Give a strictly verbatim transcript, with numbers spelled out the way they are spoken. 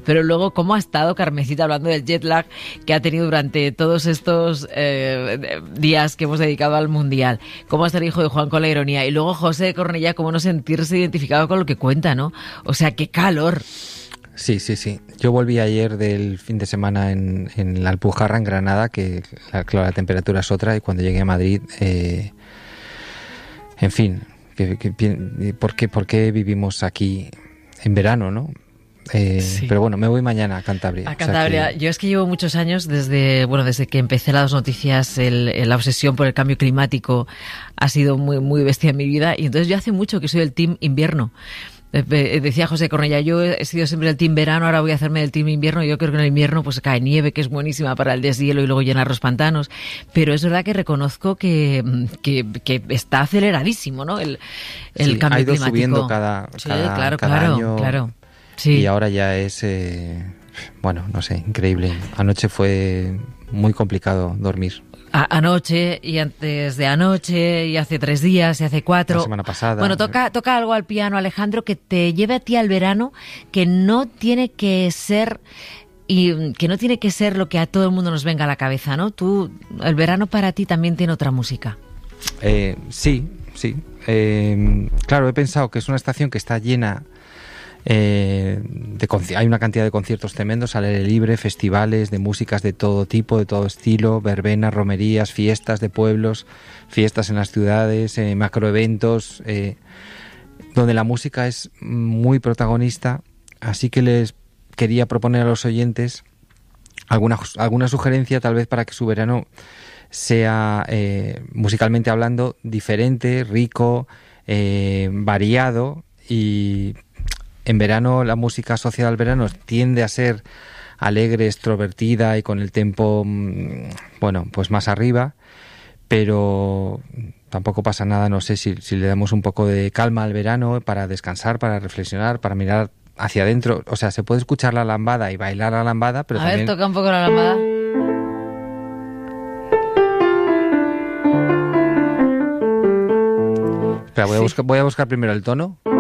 pero luego cómo ha estado Carmencita hablando del jet lag que ha tenido durante todos estos eh, días que hemos dedicado al Mundial. Cómo está el hijo de Juan con la ironía. Y luego José de Cornellá, cómo no sentirse identificado con lo que cuenta, ¿no? O sea, qué calor. Sí, sí, sí. Yo volví ayer del fin de semana en, en la Alpujarra, en Granada, que la, claro, la temperatura es otra, y cuando llegué a Madrid, eh, en fin, que, que, ¿por qué, por qué vivimos aquí en verano, no? Eh, sí. Pero bueno, me voy mañana a Cantabria. A Cantabria. O sea que... Yo es que llevo muchos años desde, bueno, desde que empecé las noticias, el, el, la obsesión por el cambio climático ha sido muy, muy bestia en mi vida, y entonces yo hace mucho que soy del team invierno. Decía José Cornellá, yo he sido siempre del team verano, ahora voy a hacerme del team invierno. Yo creo que en el invierno pues cae nieve, que es buenísima para el deshielo y luego llenar los pantanos. Pero es verdad que reconozco que, que, que está aceleradísimo, ¿no? El, el sí, cambio ha ido climático. subiendo cada, sí, cada, claro, cada claro, año. Claro. Sí. Y ahora ya es, eh, bueno, no sé, increíble. Anoche fue muy complicado dormir. A- anoche y antes de anoche y hace tres días y hace cuatro. La semana pasada. Bueno, toca, toca algo al piano, Alejandro, que te lleve a ti al verano, que no tiene que ser y que no tiene que ser lo que a todo el mundo nos venga a la cabeza, ¿no? Tú, el verano para ti también tiene otra música. Eh, sí, sí. Eh, claro, he pensado que es una estación que está llena. Eh, de conci- hay una cantidad de conciertos tremendos al aire libre, festivales de músicas de todo tipo, de todo estilo, verbenas, romerías, fiestas de pueblos, fiestas en las ciudades, eh, macroeventos, eh, donde la música es muy protagonista. Así que les quería proponer a los oyentes alguna, alguna sugerencia tal vez para que su verano sea, eh, musicalmente hablando, diferente, rico, eh, variado. Y en verano la música asociada al verano tiende a ser alegre, extrovertida y con el tempo, bueno, pues más arriba, pero tampoco pasa nada, no sé, si, si le damos un poco de calma al verano para descansar, para reflexionar, para mirar hacia adentro. O sea, se puede escuchar la lambada y bailar la lambada, pero a también... ver, toca un poco la lambada. Espera, voy a, buscar, voy a buscar primero el tono.